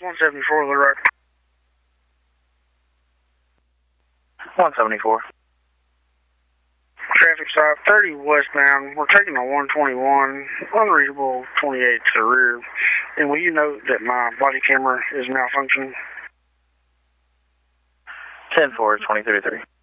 174, the road. 174. Traffic stop 30 westbound. We're taking a 121, unreasonable 28 to the rear. And will you note that my body camera is malfunctioning? 10-4, 23-3.